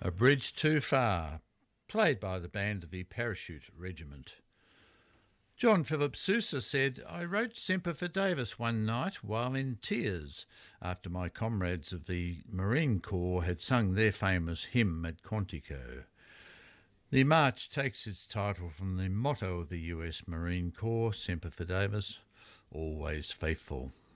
A Bridge Too Far, played by the band of the Parachute Regiment. John Philip Sousa said, I wrote Semper Fidelis one night while in tears after my comrades of the Marine Corps had sung their famous hymn at Quantico. The march takes its title from the motto of the US Marine Corps, Semper Fidelis, always faithful.